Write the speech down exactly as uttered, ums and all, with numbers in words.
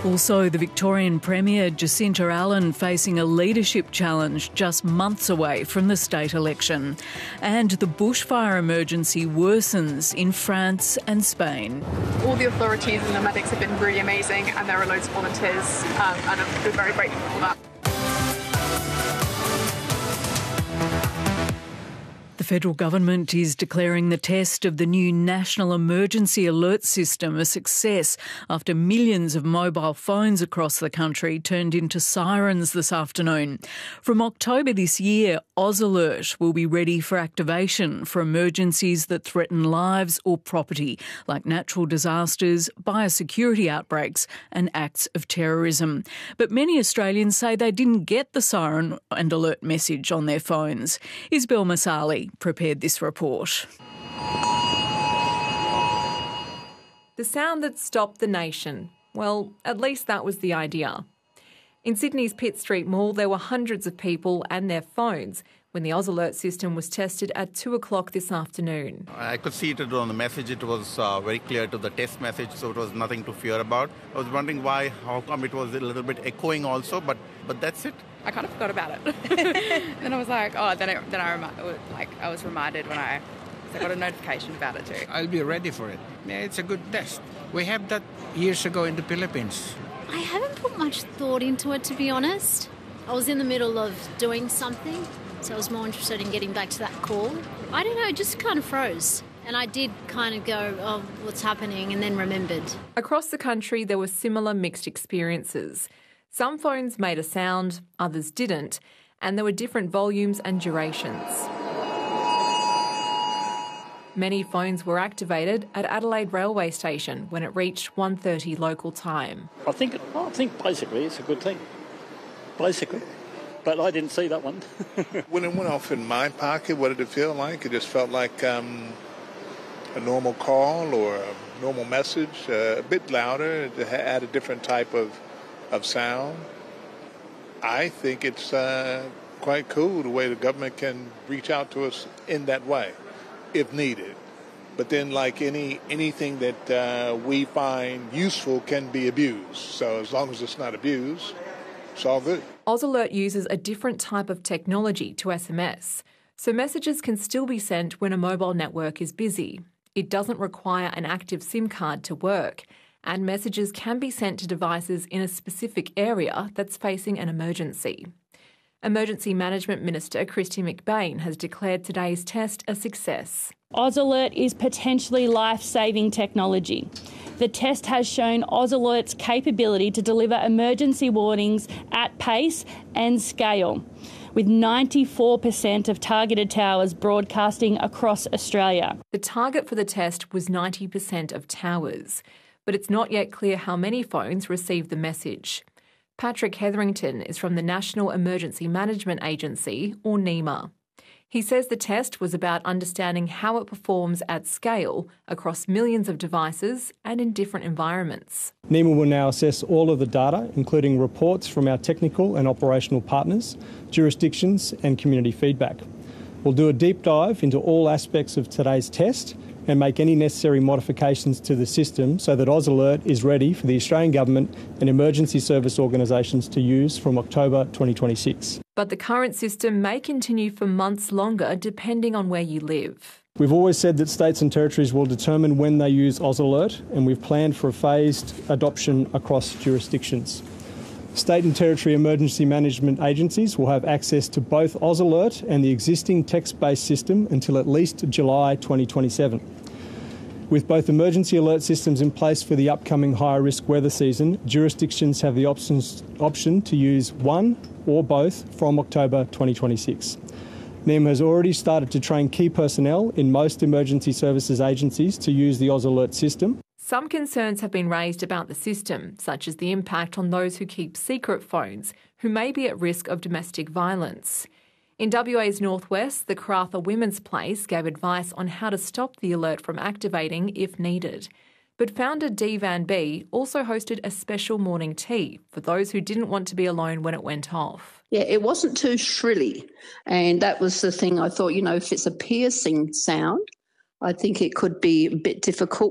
Also, the Victorian Premier Jacinta Allen facing a leadership challenge just months away from the state election. And the bushfire emergency worsens in France and Spain. All the authorities and the medics have been really amazing, and there are loads of volunteers, um, and I'm very grateful for that. The federal government is declaring the test of the new National Emergency Alert System a success after millions of mobile phones across the country turned into sirens this afternoon. From October this year, AusAlert will be ready for activation for emergencies that threaten lives or property, like natural disasters, biosecurity outbreaks and acts of terrorism. But many Australians say they didn't get the siren and alert message on their phones. Isabel Masali prepared this report. The sound that stopped the nation. Well, at least that was the idea. In Sydney's Pitt Street Mall, there were hundreds of people and their phones when the AusAlert system was tested at two o'clock this afternoon. I could see it on the message. It was uh, very clear to the test message, so it was nothing to fear about. I was wondering why, how come it was a little bit echoing also, but but that's it. I kind of forgot about it. Then I was like, oh, then I, then I, remi- like, I was reminded when I, I got a notification about it too. I'll be ready for it. Yeah, it's a good test. We have that years ago in the Philippines. I haven't put much thought into it, to be honest. I was in the middle of doing something, so I was more interested in getting back to that call. I don't know, it just kind of froze. And I did kind of go, oh, what's happening, and then remembered. Across the country, there were similar mixed experiences. Some phones made a sound, others didn't, and there were different volumes and durations. Many phones were activated at Adelaide Railway Station when it reached one thirty local time. I think, I think basically it's a good thing, basically. But I didn't see that one. When it went off in my pocket, what did it feel like? It just felt like um, a normal call or a normal message, uh, a bit louder. It had a different type of, of sound. I think it's uh, quite cool the way the government can reach out to us in that way, if needed. But then, like any anything that uh, we find useful can be abused. So as long as it's not abused, it's all good. AusAlert uses a different type of technology to S M S, so messages can still be sent when a mobile network is busy. It doesn't require an active SIM card to work, and messages can be sent to devices in a specific area that's facing an emergency. Emergency Management Minister Kristy McBain has declared today's test a success. AusAlert is potentially life-saving technology. The test has shown AusAlert's capability to deliver emergency warnings at pace and scale, with ninety-four percent of targeted towers broadcasting across Australia. The target for the test was ninety percent of towers, but it's not yet clear how many phones received the message. Patrick Hetherington is from the National Emergency Management Agency, or NEMA. He says the test was about understanding how it performs at scale across millions of devices and in different environments. NEMA will now assess all of the data, including reports from our technical and operational partners, jurisdictions and community feedback. We'll do a deep dive into all aspects of today's test and make any necessary modifications to the system so that AusAlert is ready for the Australian Government and emergency service organisations to use from October twenty twenty-six. But the current system may continue for months longer depending on where you live. We've always said that states and territories will determine when they use AusAlert, and we've planned for a phased adoption across jurisdictions. State and territory emergency management agencies will have access to both AusAlert and the existing text-based system until at least July twenty twenty-seven. With both emergency alert systems in place for the upcoming higher risk weather season, jurisdictions have the options, option to use one or both from October twenty twenty-six. NEMA has already started to train key personnel in most emergency services agencies to use the AusAlert system. Some concerns have been raised about the system, such as the impact on those who keep secret phones, who may be at risk of domestic violence. In W A's northwest, the Karratha Women's Place gave advice on how to stop the alert from activating if needed. But founder Dee Van Bee also hosted a special morning tea for those who didn't want to be alone when it went off. Yeah, it wasn't too shrilly. And that was the thing I thought, you know, if it's a piercing sound, I think it could be a bit difficult.